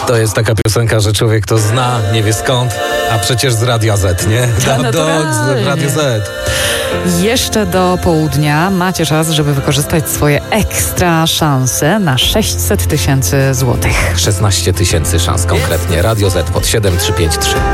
To jest taka piosenka, że człowiek to zna, nie wie skąd, a przecież z Radia Z, nie? Z Radio Z. Jeszcze do południa macie czas, żeby wykorzystać swoje ekstra szanse na 600 000 złotych. 16 000 szans konkretnie. Radio Z pod 7353.